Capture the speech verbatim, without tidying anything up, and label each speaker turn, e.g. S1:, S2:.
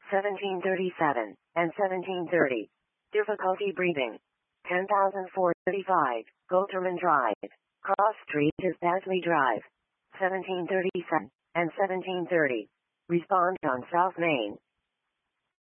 S1: seventeen thirty-seven, and seventeen thirty. Difficulty breathing. ten thousand four hundred thirty-five, Goterman Drive. Cross Street is Basley Drive. seventeen thirty-seven, and seventeen thirty. Respond on South Main.